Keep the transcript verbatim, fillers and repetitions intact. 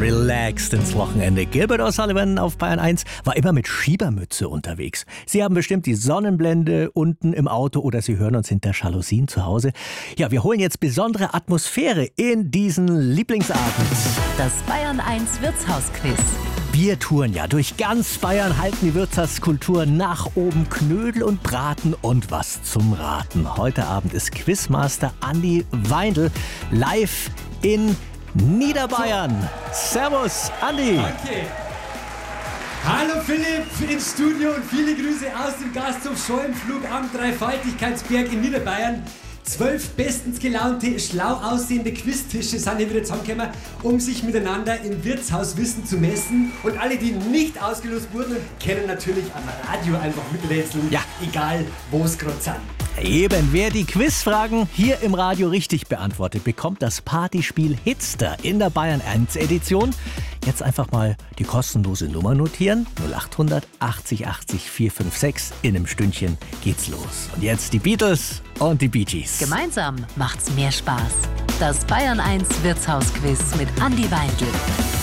relaxed ins Wochenende. Gilbert O'Sullivan auf Bayern eins war immer mit Schiebermütze unterwegs. Sie haben bestimmt die Sonnenblende unten im Auto oder Sie hören uns hinter Jalousien zu Hause. Ja, wir holen jetzt besondere Atmosphäre in diesen Lieblingsabend. Das Bayern eins Wirtshausquiz. Wir touren ja durch ganz Bayern, halten die Wirtshauskultur nach oben, Knödel und Braten und was zum Raten. Heute Abend ist Quizmaster Andi Weindl live in Niederbayern. Servus, Andi. Danke. Hallo Philipp ins Studio und viele Grüße aus dem Gasthof Scheuenpflug am Dreifaltigkeitsberg in Niederbayern. Zwölf bestens gelaunte, schlau aussehende Quiztische sind hier wieder zusammengekommen, um sich miteinander im Wirtshaus Wissen zu messen. Und alle, die nicht ausgelost wurden, können natürlich am Radio einfach miträtseln, ja. Egal wo es gerade sind. Eben, wer die Quizfragen hier im Radio richtig beantwortet, bekommt das Partyspiel Hitster in der Bayern eins Edition. Jetzt einfach mal die kostenlose Nummer notieren. null acht hundert achtzig achtzig vierhundertsechsundfünfzig. In einem Stündchen geht's los. Und jetzt die Beatles und die Bee Gees. Gemeinsam macht's mehr Spaß. Das Bayern eins Wirtshausquiz mit Andi Weindl.